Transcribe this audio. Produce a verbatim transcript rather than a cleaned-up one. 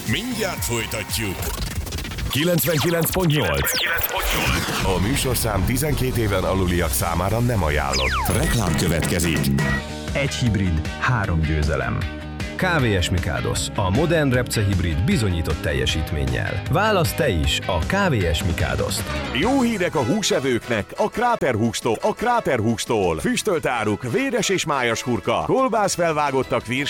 Mindjárt folytatjuk. kilencvenkilenc pont nyolc. A műsorszám tizenkét éven aluliak számára nem ajánlott. Reklám következik. Egy hibrid, három győzelem. ká vé es Mikádос, a modern repce hibrid bizonyított teljesítménnyel. Válaszd te is a ká vé es Mikádoszt. Jó hírek a húsevőknek a Kráterhústól. A Kráterhústól. Füstölt áruk, véres és májas hurka, kolbász felvágottak,